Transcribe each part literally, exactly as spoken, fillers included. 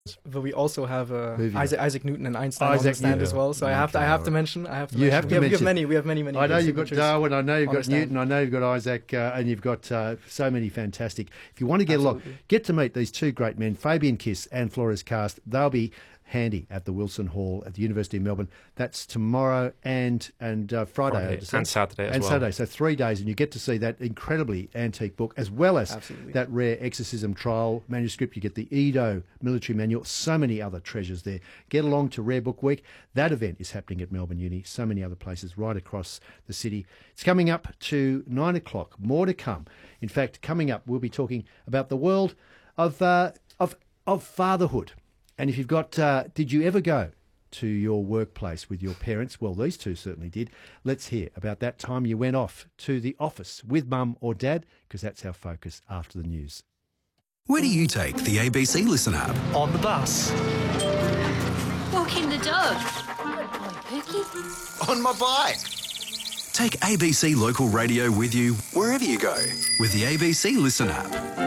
But we also have uh, Who've you Isaac, got? Isaac Newton and Einstein on Isaac the stand Newton. as well. So I have to I have to mention I have to You mention. have to we, have, we have mention. many we have many many. I know good you've got signatures Darwin, I know you've on got the stand. Newton, I know you've got Isaac, uh, and you've got uh, so many fantastic. If you want to get along, Absolutely. get to meet these two great men, Fabian Kiss and Flores Cast. They'll be handy at the Wilson Hall at the University of Melbourne. That's tomorrow and and uh, Friday, Friday I understand. and Saturday as and well. Saturday. So three days, and you get to see that incredibly antique book as well as Absolutely. that rare exorcism trial manuscript. You get the Edo military manual. So many other treasures there. Get along to Rare Book Week. That event is happening at Melbourne Uni. So many other places right across the city. It's coming up to nine o'clock. More to come. In fact, coming up, we'll be talking about the world of uh, of of fatherhood. And if you've got, uh, did you ever go to your workplace with your parents? Well, these two certainly did. Let's hear about that time you went off to the office with mum or dad, because that's our focus after the news. Where do you take the A B C Listen app? On the bus. Walking the dog. Good boy, Pookie. On my bike. Take A B C Local Radio with you wherever you go with the A B C Listen app.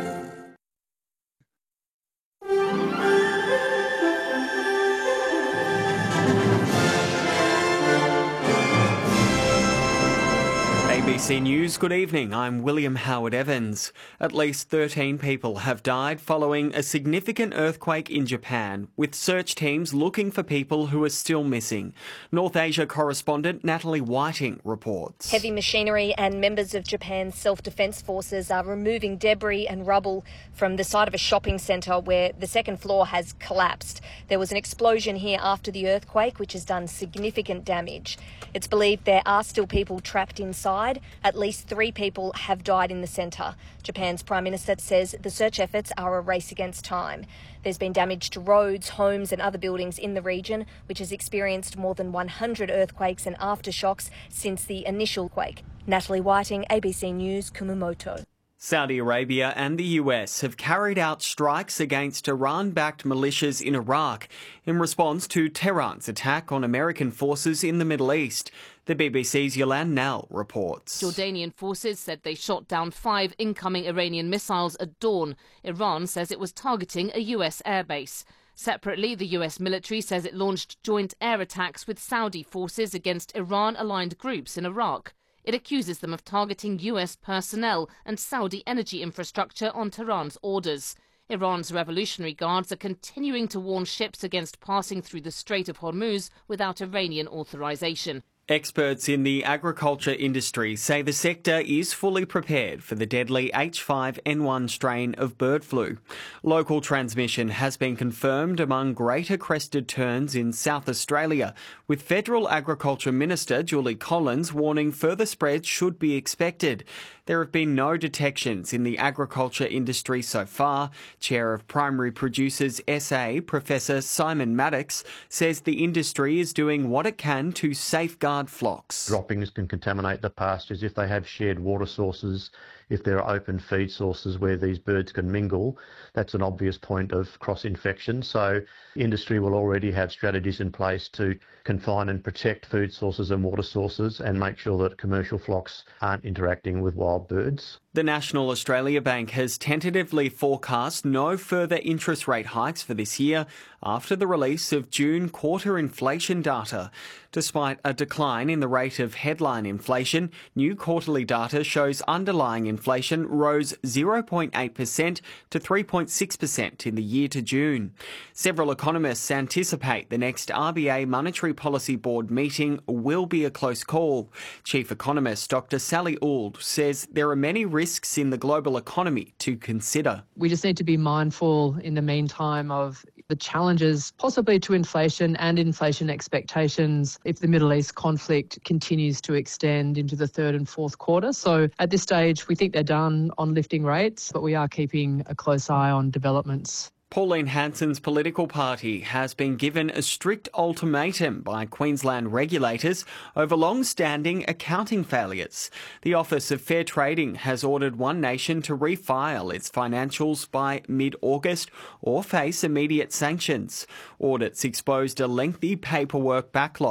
A B C News, good evening. I'm William Howard Evans. At least thirteen people have died following a significant earthquake in Japan, with search teams looking for people who are still missing. North Asia correspondent Natalie Whiting reports. Heavy machinery and members of Japan's self-defence forces are removing debris and rubble from the side of a shopping centre where the second floor has collapsed. There was an explosion here after the earthquake, which has done significant damage. It's believed there are still people trapped inside. At least three people have died in the centre. Japan's Prime Minister says the search efforts are a race against time. There's been damage to roads, homes and other buildings in the region, which has experienced more than one hundred earthquakes and aftershocks since the initial quake. Natalie Whiting, A B C News, Kumamoto. Saudi Arabia and the U S have carried out strikes against Iran-backed militias in Iraq in response to Tehran's attack on American forces in the Middle East. The B B C's Yolande Nell reports. Jordanian forces said they shot down five incoming Iranian missiles at dawn. Iran says it was targeting a U S airbase. Separately, the U S military says it launched joint air attacks with Saudi forces against Iran-aligned groups in Iraq. It accuses them of targeting U S personnel and Saudi energy infrastructure on Tehran's orders. Iran's Revolutionary Guards are continuing to warn ships against passing through the Strait of Hormuz without Iranian authorization. Experts in the agriculture industry say the sector is fully prepared for the deadly H five N one strain of bird flu. Local transmission has been confirmed among greater crested terns in South Australia, with Federal Agriculture Minister Julie Collins warning further spread should be expected. There have been no detections in the agriculture industry so far. Chair of Primary Producers S A, Professor Simon Maddox, says the industry is doing what it can to safeguard flocks. Droppings can contaminate the pastures if they have shared water sources, if there are open feed sources where these birds can mingle. That's an obvious point of cross-infection. So industry will already have strategies in place to confine and protect food sources and water sources and make sure that commercial flocks aren't interacting with wild birds. The National Australia Bank has tentatively forecast no further interest rate hikes for this year after the release of June quarter inflation data. Despite a decline in the rate of headline inflation, new quarterly data shows underlying inflation rose zero point eight percent to three point six percent in the year to June. Several economists anticipate the next R B A Monetary Policy Board meeting will be a close call. Chief economist Doctor Sally Auld says there are many risks in the global economy to consider. We just need to be mindful in the meantime of the challenges possibly to inflation and inflation expectations if the Middle East conflict continues to extend into the third and fourth quarter. So at this stage, we think they're done on lifting rates, but we are keeping a close eye on developments. Pauline Hanson's political party has been given a strict ultimatum by Queensland regulators over long-standing accounting failures. The Office of Fair Trading has ordered One Nation to refile its financials by mid-August or face immediate sanctions. Audits exposed a lengthy paperwork backlog,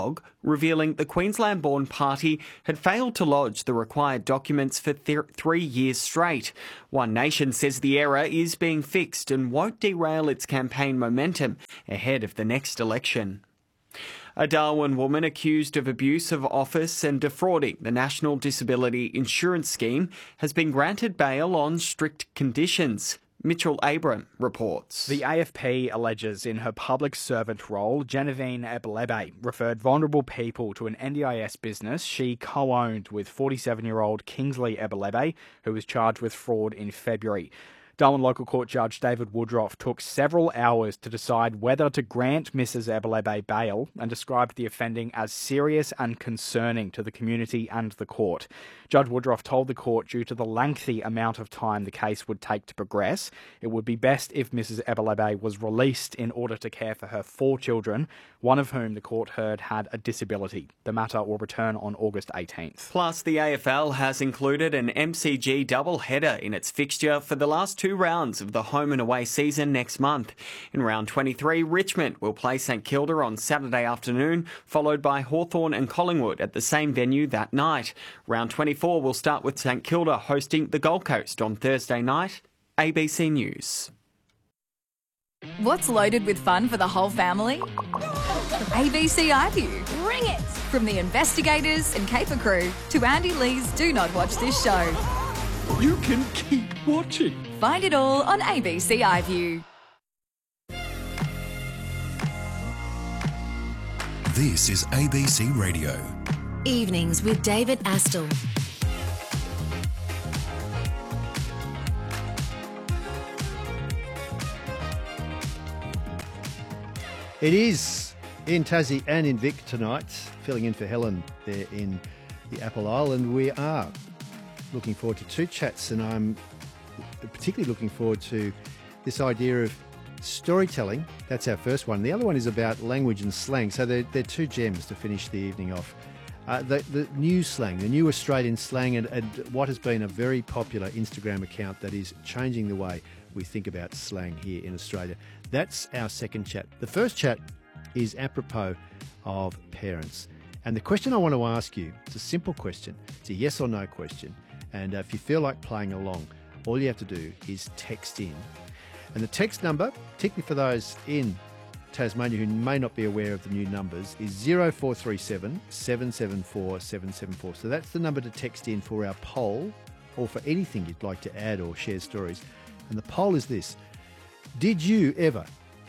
revealing the Queensland-born party had failed to lodge the required documents for th- three years straight. One Nation says the error is being fixed and won't derail its campaign momentum ahead of the next election. A Darwin woman accused of abuse of office and defrauding the National Disability Insurance Scheme has been granted bail on strict conditions. Mitchell Abram reports. The A F P alleges in her public servant role, Genevieve Ebelebe referred vulnerable people to an N D I S business she co-owned with forty-seven-year-old Kingsley Ebelebe, who was charged with fraud in February. Darwin Local Court Judge David Woodruff took several hours to decide whether to grant Missus Ebelebe bail and described the offending as serious and concerning to the community and the court. Judge Woodruff told the court due to the lengthy amount of time the case would take to progress, it would be best if Missus Ebelebe was released in order to care for her four children, one of whom the court heard had a disability. The matter will return on August eighteenth. Plus, the A F L has included an M C G double-header in its fixture for the last two rounds of the home and away season next month. In round twenty-three, Richmond will play St Kilda on Saturday afternoon, followed by Hawthorn and Collingwood at the same venue that night. Round twenty-four will start with St Kilda hosting the Gold Coast on Thursday night. A B C News. What's loaded with fun for the whole family? A B C iView. Bring it! From the investigators and caper crew to Andy Lee's Do Not Watch This Show. You can keep watching. Find it all on A B C iView. This is A B C Radio. Evenings with David Astle. It is in Tassie and in Vic tonight, filling in for Helen there in the Apple Isle, and we are looking forward to two chats, and I'm particularly looking forward to this idea of storytelling. That's our first one. The other one is about language and slang, so they're, they're two gems to finish the evening off. Uh, the, the new slang, the new Australian slang, and, and what has been a very popular Instagram account that is changing the way we think about slang here in Australia. That's our second chat. The first chat is apropos of parents. And the question I want to ask you, it's a simple question. It's a yes or no question. And uh, if you feel like playing along, all you have to do is text in. And the text number, particularly for those in Tasmania who may not be aware of the new numbers, is zero four three seven, seven seven four, seven seven four. So that's the number to text in for our poll, or for anything you'd like to add or share stories. And the poll is this: did you ever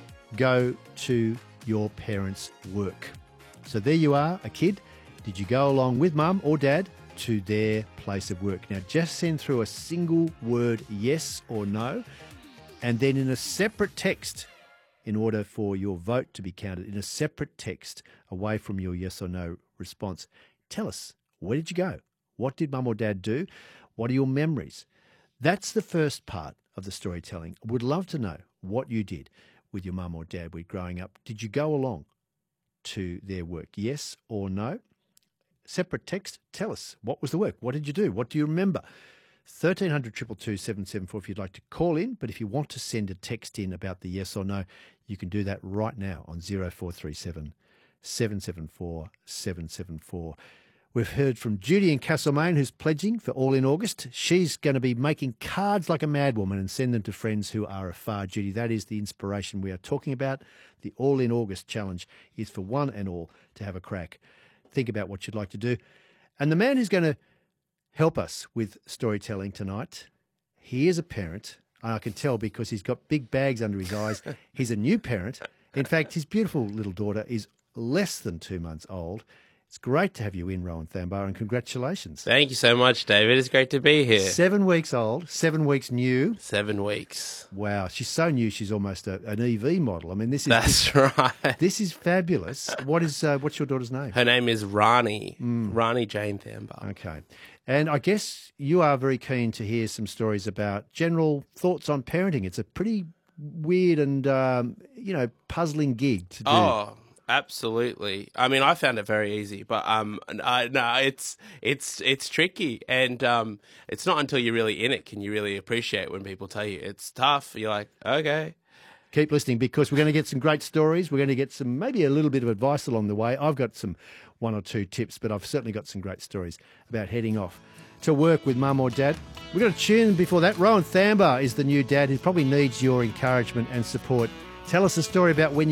go to your parents' work? So there you are, a kid. Did you go along with mum or dad to their place of work? Now just send through a single word yes or no, and then in a separate text, in order for your vote to be counted, in a separate text away from your yes or no response, tell us, where did you go? What did mum or dad do? What are your memories? That's the first part of the storytelling. Would love to know what you did with your mum or dad when growing up. Did you go along to their work? Yes or no? Separate text, tell us, what was the work? What did you do? What do you remember? thirteen hundred, two two two, seven seven four if you'd like to call in, but if you want to send a text in about the yes or no, you can do that right now on zero four three seven, seven seven four, seven seven four. We've heard from Judy in Castlemaine, who's pledging for All in August. She's going to be making cards like a madwoman and send them to friends who are afar. Judy, that is the inspiration we are talking about. The All in August challenge is for one and all to have a crack. Think about what you'd like to do. And the man who's going to help us with storytelling tonight, he is a parent. I can tell because he's got big bags under his eyes. He's a new parent. In fact, his beautiful little daughter is less than two months old. It's great to have you in, Rowan Thambar, and congratulations. Thank you so much, David. It's great to be here. Seven weeks old, seven weeks new. Seven weeks. Wow, she's so new. She's almost a, an E V model. I mean, this is that's this, right. This is fabulous. What is uh, what's your daughter's name? Her name is Rani. Mm. Rani Jane Thambar. Okay, and I guess you are very keen to hear some stories about general thoughts on parenting. It's a pretty weird and um, you know puzzling gig to do. Oh. Absolutely. I mean, I found it very easy, but um, uh, no, it's it's it's tricky, and um, it's not until you're really in it can you really appreciate when people tell you it's tough. You're like, okay, keep listening because we're going to get some great stories. We're going to get some, maybe a little bit of advice along the way. I've got some one or two tips, but I've certainly got some great stories about heading off to work with mum or dad. We've got a tune before that. Rowan Thamber is the new dad who probably needs your encouragement and support. Tell us a story about when you